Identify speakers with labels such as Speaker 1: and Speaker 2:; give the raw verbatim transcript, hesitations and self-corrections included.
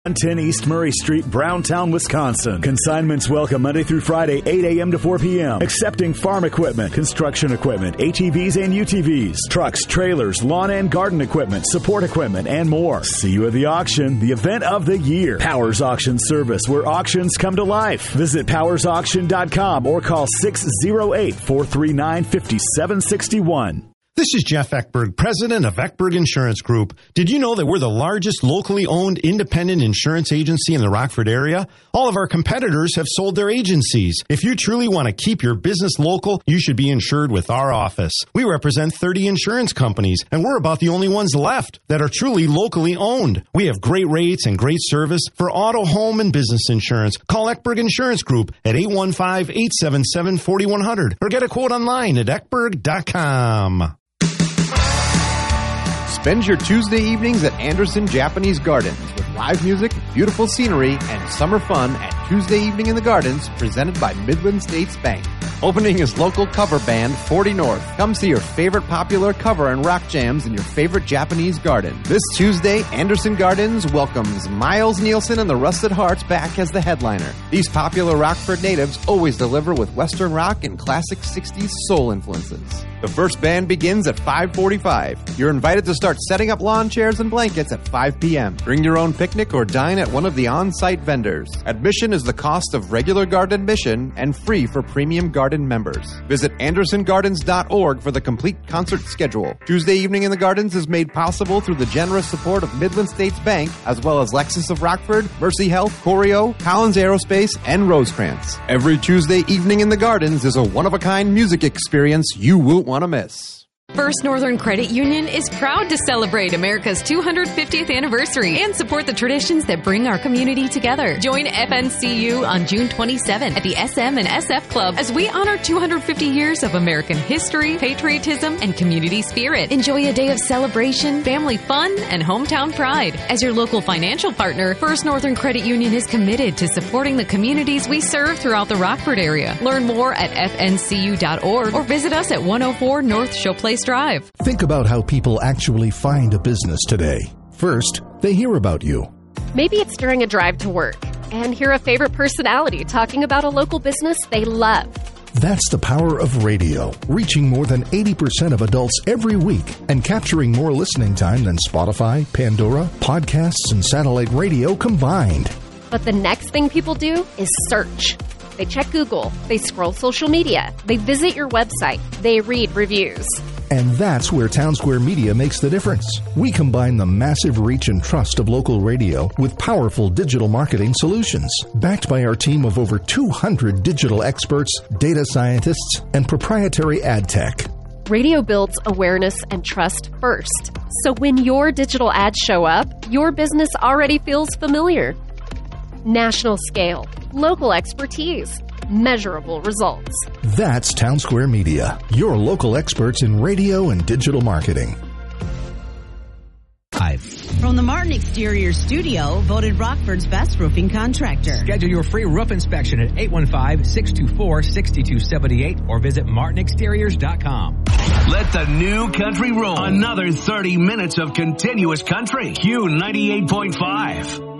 Speaker 1: one ten East Murray Street, Browntown, Wisconsin. Consignments welcome Monday through Friday, eight a.m. to four p.m. Accepting farm equipment, construction equipment, A T Vs and U T Vs, trucks, trailers, lawn and garden equipment, support equipment, and more. See you at the auction, the event of the year. Powers Auction Service, where auctions come to life. Visit powers auction dot com or call six oh eight, four three nine, five seven six one.
Speaker 2: This is Jeff Eckberg, president of Eckberg Insurance Group. Did you know that we're the largest locally owned independent insurance agency in the Rockford area? All of our competitors have sold their agencies. If you truly want to keep your business local, you should be insured with our office. We represent thirty insurance companies, and we're about the only ones left that are truly locally owned. We have great rates and great service for auto, home, and business insurance. Call Eckberg Insurance Group at eight one five, eight seven seven, four one zero zero or get a quote online at eckberg dot com.
Speaker 3: Spend your Tuesday evenings at Anderson Japanese Gardens with live music, beautiful scenery, and summer fun at Tuesday Evening in the Gardens, presented by Midland States Bank. Opening is local cover band forty North. Come see your favorite popular cover and rock jams in your favorite Japanese garden. This Tuesday, Anderson Gardens welcomes Miles Nielsen and the Rusted Hearts back as the headliner. These popular Rockford natives always deliver with Western rock and classic sixties soul influences. The first band begins at five forty-five. You're invited to start setting up lawn chairs and blankets at five p.m. Bring your own picnic or dine at one of the on-site vendors. Admission is the cost of regular garden admission and free for premium garden members. Visit anderson gardens dot org for the complete concert schedule. Tuesday Evening in the Gardens is made possible through the generous support of Midland States Bank, as well as Lexus of Rockford, Mercy Health, Corio, Collins Aerospace, and Rosecrans. Every Tuesday Evening in the Gardens is a one-of-a-kind music experience you won't want to miss.
Speaker 4: First Northern Credit Union is proud to celebrate America's two hundred fiftieth anniversary and support the traditions that bring our community together. Join F N C U on June twenty-seventh at the S M and S F Club as we honor two hundred fifty years of American history, patriotism, and community spirit. Enjoy a day of celebration, family fun, and hometown pride. As your local financial partner, First Northern Credit Union is committed to supporting the communities we serve throughout the Rockford area. Learn more at f n c u dot org or visit us at one oh four North Showplace Drive.
Speaker 5: Think about how people actually find a business today. First, they hear about you.
Speaker 6: Maybe it's during a drive to work and hear a favorite personality talking about a local business they love.
Speaker 5: That's the power of radio, reaching more than eighty percent of adults every week and capturing more listening time than Spotify, Pandora, podcasts, and satellite radio combined.
Speaker 6: But the next thing people do is search. They check Google, they scroll social media, they visit your website, they read reviews.
Speaker 5: And that's where Townsquare Media makes the difference. We combine the massive reach and trust of local radio with powerful digital marketing solutions, backed by our team of over two hundred digital experts, data scientists, and proprietary ad tech.
Speaker 6: Radio builds awareness and trust first. So when your digital ads show up, your business already feels familiar. National scale, local expertise, measurable results.
Speaker 5: That's Townsquare Media, your local experts in radio and digital marketing.
Speaker 7: From the Martin Exterior Studio, voted Rockford's best roofing contractor.
Speaker 8: Schedule your free roof inspection at eight one five, six two four, six two seven eight or visit martin exteriors dot com.
Speaker 9: Let the new country roll. Another thirty minutes of continuous country. Q ninety-eight point five.